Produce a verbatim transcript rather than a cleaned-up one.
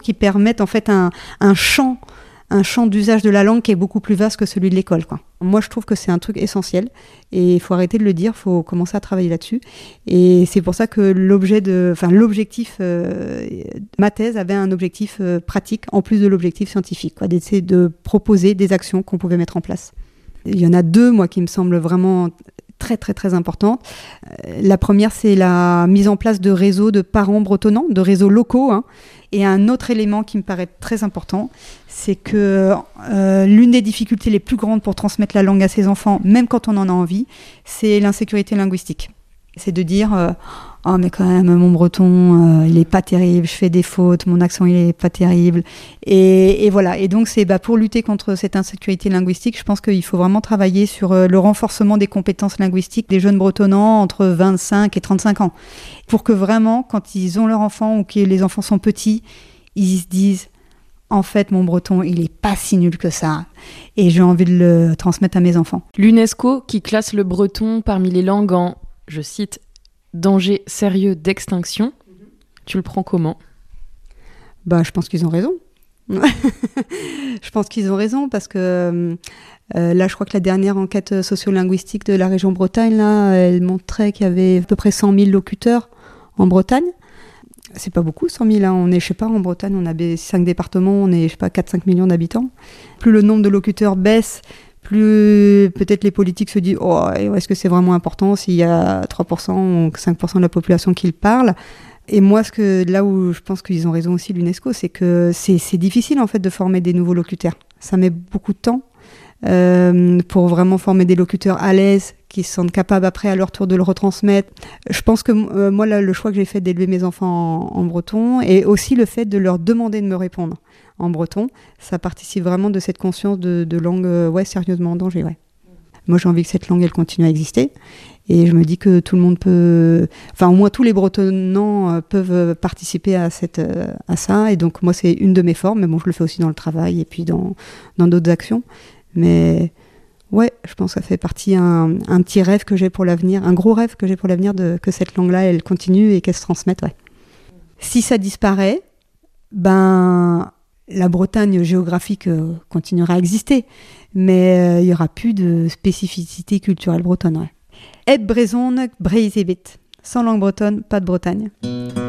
qui permettent en fait un, un champ, un champ d'usage de la langue qui est beaucoup plus vaste que celui de l'école, quoi. Moi, je trouve que c'est un truc essentiel et il faut arrêter de le dire, il faut commencer à travailler là-dessus. Et c'est pour ça que l'objet de, enfin, l'objectif, euh, ma thèse avait un objectif euh, pratique en plus de l'objectif scientifique, quoi, d'essayer de proposer des actions qu'on pouvait mettre en place. Il y en a deux, moi, qui me semblent vraiment très, très, très importantes. Euh, la première, c'est la mise en place de réseaux de parents bretonnants, de réseaux locaux, hein. Et un autre élément qui me paraît très important, c'est que euh, l'une des difficultés les plus grandes pour transmettre la langue à ses enfants, même quand on en a envie, c'est l'insécurité linguistique. C'est de dire euh, « Oh, mais quand même, mon breton, euh, il est pas terrible, je fais des fautes, mon accent, il est pas terrible. » Et, et voilà. Et donc, c'est bah, pour lutter contre cette insécurité linguistique, je pense qu'il faut vraiment travailler sur euh, le renforcement des compétences linguistiques des jeunes bretonnants entre vingt-cinq et trente-cinq ans. Pour que vraiment, quand ils ont leur enfant ou que les enfants sont petits, ils se disent « En fait, mon breton, il est pas si nul que ça. Et j'ai envie de le transmettre à mes enfants. » L'UNESCO qui classe le breton parmi les langues en, je cite, « danger sérieux d'extinction », tu le prends comment ? Bah, je pense qu'ils ont raison. Je pense qu'ils ont raison parce que euh, là, je crois que la dernière enquête sociolinguistique de la région Bretagne, là, elle montrait qu'il y avait à peu près cent mille locuteurs en Bretagne. C'est pas beaucoup, cent mille. Hein. On est, je sais pas, en Bretagne, on a cinq départements, on est, je sais pas, quatre à cinq millions d'habitants. Plus le nombre de locuteurs baisse, plus peut-être les politiques se disent « Oh, est-ce que c'est vraiment important s'il y a trois pour cent ou cinq pour cent de la population qui le parle ?» Et moi, ce que, là où je pense qu'ils ont raison aussi, l'UNESCO, c'est que c'est, c'est difficile en fait de former des nouveaux locuteurs. Ça met beaucoup de temps euh, pour vraiment former des locuteurs à l'aise, qui se sentent capables après à leur tour de le retransmettre. Je pense que euh, moi, là, le choix que j'ai fait d'élever mes enfants en, en breton et aussi le fait de leur demander de me répondre en breton, ça participe vraiment de cette conscience de, de langue euh, ouais, sérieusement en danger. Ouais. Moi, j'ai envie que cette langue, elle continue à exister. Et je me dis que tout le monde peut... Enfin, au moins tous les bretonnants euh, peuvent participer à, cette, euh, à ça. Et donc, moi, c'est une de mes formes. Mais bon, je le fais aussi dans le travail et puis dans, dans d'autres actions. Mais ouais, je pense que ça fait partie un, un petit rêve que j'ai pour l'avenir, un gros rêve que j'ai pour l'avenir, de, que cette langue-là, elle continue et qu'elle se transmette. Ouais. Si ça disparaît, ben... la Bretagne géographique euh, continuera à exister, mais il euh, n'y aura plus de spécificité culturelle bretonne. Ouais. Et brezon, breizebit. Sans langue bretonne, pas de Bretagne.